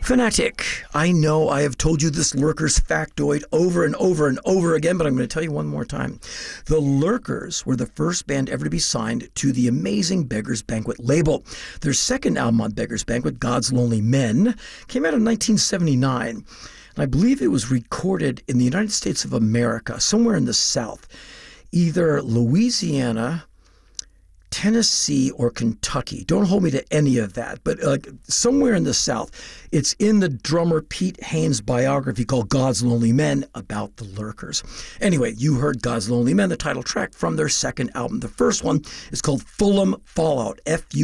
Fanatic, I know I have told you this Lurkers factoid over and over and over again, but I'm going to tell you one more time. The Lurkers were the first band ever to be signed to the amazing Beggars Banquet label. Their second album on Beggars Banquet, God's Lonely Men, came out in 1979. And I believe it was recorded in the United States of America, somewhere in the South, either Louisiana, Tennessee, or Kentucky. Don't hold me to any of that, but somewhere in the South. It's in the drummer Pete Haynes' biography called God's Lonely Men about the Lurkers. Anyway, you heard God's Lonely Men, the title track from their second album. The first one is called Fulham Fallout,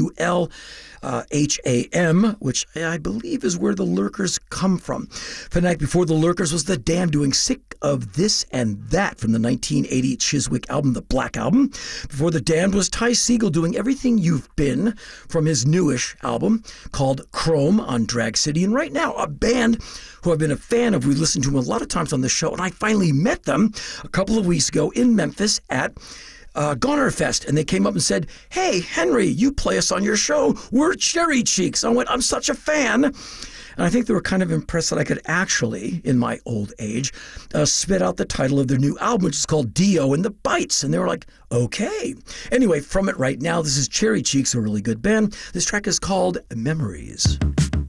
F-U-L-H-A-M, which I believe is where the Lurkers come from. Fanatic before the Lurkers was The Damned doing Sick of This and That from the 1980 Chiswick album, The Black Album. Before The Damned was Ty Segall doing Everything You've Been from his newish album called Chrome on Drag City. And right now, a band who I've been a fan of, we've listened to them a lot of times on the show, and I finally met them a couple of weeks ago in Memphis at Goner Fest, and they came up and said, "Hey, Henry, you play us on your show. We're Cherry Cheeks." I went, "I'm such a fan." And I think they were kind of impressed that I could actually, in my old age, spit out the title of their new album, which is called Dio and the Bites. And they were like, okay. Anyway, from it right now, this is Cherry Cheeks, a really good band. This track is called Memories.